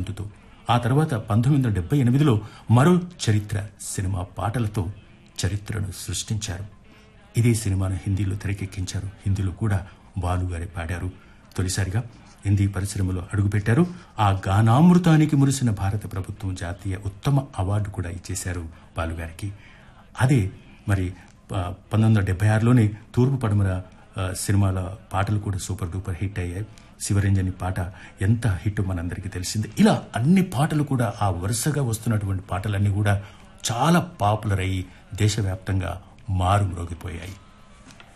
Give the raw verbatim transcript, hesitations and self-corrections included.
పొందుతూ ఆ తర్వాత పంతొమ్మిది వందల డెబ్బై ఎనిమిదిలో మరో చరిత్ర సినిమా పాటలతో చరిత్రను సృష్టించారు. ఇదే సినిమాను హిందీలో తెరకెక్కించారు. హిందీలో కూడా బాలుగారే పాడారు. తొలిసారిగా హిందీ పరిశ్రమలో అడుగుపెట్టారు. ఆ గానామృతానికి మురిసిన భారత ప్రభుత్వం జాతీయ ఉత్తమ అవార్డు కూడా ఇచ్చేశారు బాలుగారికి. అదే మరి పంతొమ్మిది వందల డెబ్బై ఆరులోనే తూర్పు పడమర సినిమాల పాటలు కూడా సూపర్ డూపర్ హిట్ అయ్యాయి. శివరంజని పాట ఎంత హిట్ మనందరికీ తెలిసిందే. ఇలా అన్ని పాటలు కూడా ఆ వరుసగా వస్తున్నటువంటి పాటలన్నీ కూడా చాలా పాపులర్ అయ్యి దేశవ్యాప్తంగా మారుమ్రోగిపోయాయి.